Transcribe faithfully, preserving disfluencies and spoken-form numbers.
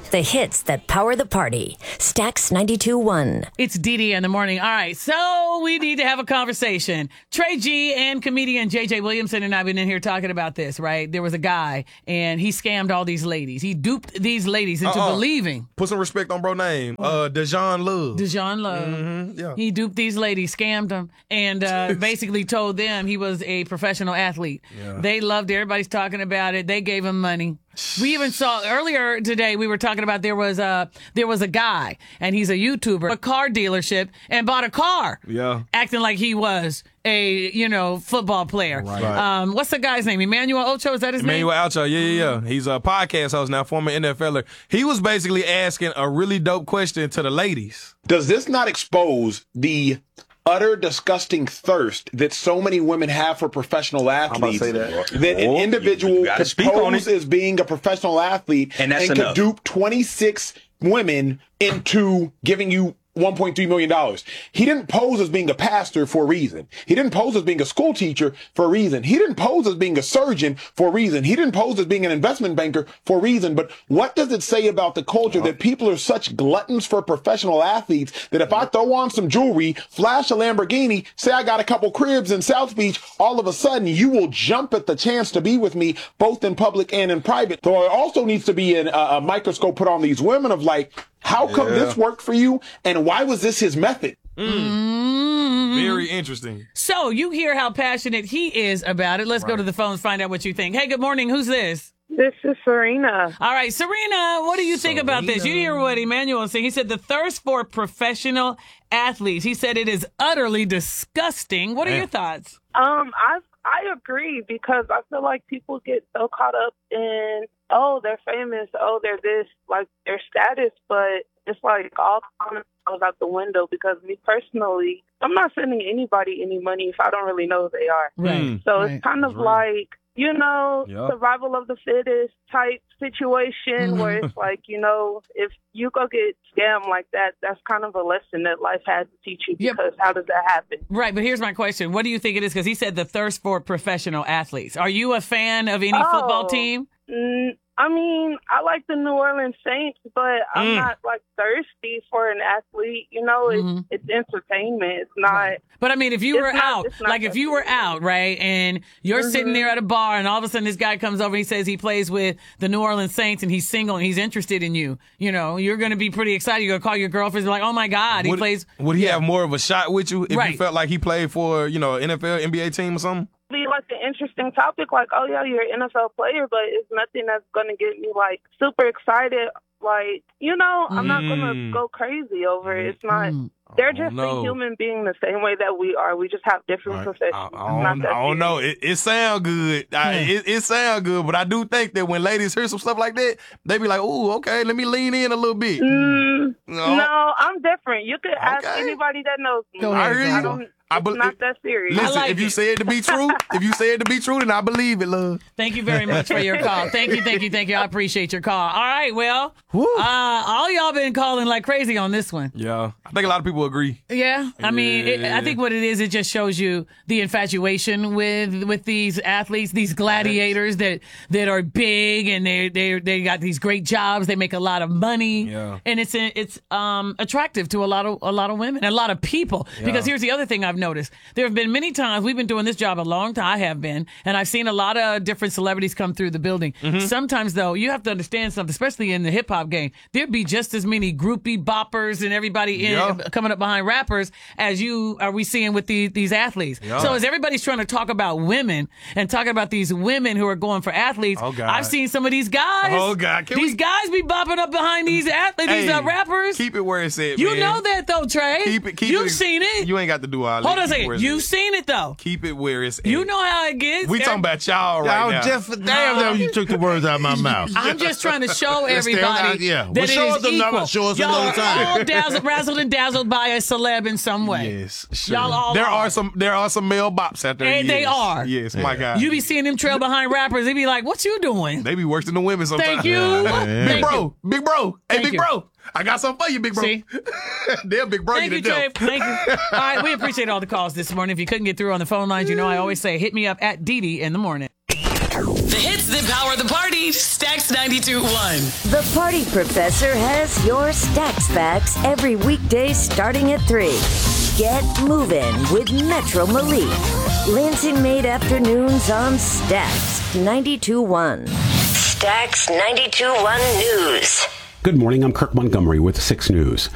The hits that power the party. Stax ninety-two point one. It's Dee Dee in the morning. All right, so we need to have a conversation. Trey G and comedian J J Williamson and I have been in here talking about this, right? There was a guy, and he scammed all these ladies. He duped these ladies into Uh-uh. believing. Put some respect on bro name. Uh, Dejan Love. Dejan Love. Mm-hmm, yeah. He duped these ladies, scammed them, and uh, basically told them he was a professional athlete. Yeah. They loved it. Everybody's talking about it. They gave him money. We even saw earlier today, we were talking about there was a, there was a guy, and he's a YouTuber, a car dealership, and bought a car. Yeah. Acting like he was a, you know, football player. Right. Um, what's the guy's name? Emmanuel Ocho, is that his Emmanuel name? Ocho, yeah, yeah, yeah. He's a podcast host now, former N F L er. He was basically asking a really dope question to the ladies. Does this not expose the utter disgusting thirst that so many women have for professional athletes? I'm about to say that. That an Oh, individual you gotta could speak on pose it. as being a professional athlete And that's could enough. dupe twenty-six women into giving you one point three million dollars. He didn't pose as being a pastor for a reason. He didn't pose as being a school teacher for a reason. He didn't pose as being a surgeon for a reason. He didn't pose as being an investment banker for a reason. But what does it say about the culture that people are such gluttons for professional athletes that if I throw on some jewelry, flash a Lamborghini, say I got a couple cribs in South Beach, all of a sudden you will jump at the chance to be with me both in public and in private. So there also needs to be an, a, a microscope put on these women of like, how come Yeah. this worked for you, and why was this his method? Mm-hmm. Very interesting. So you hear how passionate he is about it. Let's go to the phones, find out what you think. Hey, good morning. Who's this? This is Serena. All right, Serena, what do you think about this? You hear what Emmanuel said. He said the thirst for professional athletes. He said it is utterly disgusting. What are Man. your thoughts? Um, I I agree because I feel like people get so caught up in, oh, they're famous, oh, they're this, like their status, but it's like all common goes out the window because me personally, I'm not sending anybody any money if I don't really know who they are. Right. So right. it's kind of That's right. like, you know, Yeah. survival of the fittest type situation Mhm. where it's like, you know, if you go get scammed like that, that's kind of a lesson that life had to teach you Yep. because how does that happen? Right, but here's my question. What do you think it is? Because he said the thirst for professional athletes. Are you a fan of any Oh. football team? Mm, I mean, I like the New Orleans Saints, but I'm Mm. not like thirsty for an athlete. You know, it's, Mhm. it's entertainment. It's not. But I mean, if you It's were not- out, it's not like if you were necessary. out, right, and you're Mhm. sitting there at a bar and all of a sudden this guy comes over and he says he plays with the New Orleans Saints and he's single and he's interested in you, you know, you're going to be pretty excited. You're going to call your girlfriend and be like, oh my God, he would, plays. Would he Yeah. have more of a shot with you if Right. you felt like he played for, you know, N F L, N B A team or something? Be like an interesting topic, like, oh yeah, you're an N F L player, but it's nothing that's gonna get me like super excited. Like, you know, I'm not gonna Mm. go crazy over it. It's not. Mm. They're I just don't know. a human being the same way that we are. We just have different I, professions. I, It's I not don't, that I don't know. serious. It, it sound good. I, Yeah. it, it sound good, but I do think that when ladies hear some stuff like that, they be like, "Ooh, okay, let me lean in a little bit." Mm, No. no, I'm different. You could ask Okay. anybody that knows me. Go I ahead, hear girl. I you. don't. I It's bel- not that serious. Listen, like if you it. say it to be true, if you say it to be true, then I believe it, love. Thank you very much for your call. Thank you, thank you, thank you. I appreciate your call. All right, well, Woo. uh, all y'all been calling like crazy on this one. Yeah, I think a lot of people agree. Yeah, I mean, it, I Yeah. think what it is, it just shows you the infatuation with with these athletes, these gladiators that that are big and they they they got these great jobs, they make a lot of money, Yeah. and it's it's um attractive to a lot of a lot of women and a lot of people. Because here's the other thing I've noticed: there have been many times we've been doing this job a long time. I have been, and I've seen a lot of different celebrities come through the building. Mm-hmm. Sometimes though, you have to understand something, especially in the hip hop game. There'd be just as many groupie boppers and everybody in, Yeah. coming up behind rappers as you are we seeing with these these athletes. Yeah. So as everybody's trying to talk about women and talking about these women who are going for athletes, Oh, God. I've seen some of these guys. Oh, God. Can these we- guys be bopping up behind these athletes, these Hey, uh, rappers. Keep it where it's at, you man. know that though, Trey. Keep it. Keep You've it. seen it. You ain't got to do all that. Hold on a Keep it second. where it's You've at. seen it though. Keep it where it's at. You know how it gets. We talking about y'all right I was now. just damn that you took the words out of my mouth. I'm just trying to show Let's stay on everybody that, yeah. Well, that show it us is another- equal. show us Y'all another are time. all dazzled, razzled, and dazzled by a celeb in some way. Yes, sure. Y'all all there are. are some. There are some male bops out there. And they yes. are. Yes, my God. You be seeing them trail behind rappers. They be like, "What you doing?" They be worse than the women sometimes. Thank you. Yeah. Big Thank bro, you. big bro, hey, Thank big you. bro. I got something for you, big bro. See? They'll big bro Thank you you, to Trey. death. Thank you. All right, we appreciate all the calls this morning. If you couldn't get through on the phone lines, you know I always say, hit me up at Dee Dee in the morning. The hits that power the party. Stacks ninety-two point one. The Party Professor has your Stacks Facts every weekday starting at three. Get moving with Metro Malik. Lansing Made Afternoons on Stacks ninety-two point one. Stacks ninety-two point one News. Good morning, I'm Kirk Montgomery with six News.